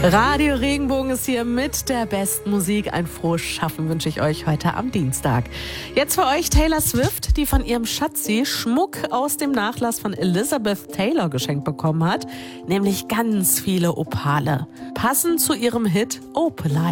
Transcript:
Radio Regenbogen ist hier mit der besten Musik. Ein frohes Schaffen wünsche ich euch heute am Dienstag. Jetzt für euch Taylor Swift, die von ihrem Schatzi Schmuck aus dem Nachlass von Elizabeth Taylor geschenkt bekommen hat, nämlich ganz viele Opale. Passend zu ihrem Hit Opalite.